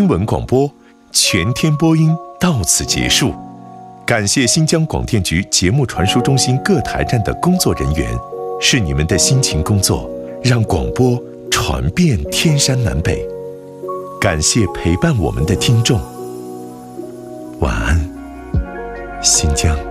闻广播全天播音到此结束。感谢新疆广电局节目传输中心各台站的工作人员，是你们的辛勤工作，让广播传遍天山南北。感谢陪伴我们的听众，晚安，新疆。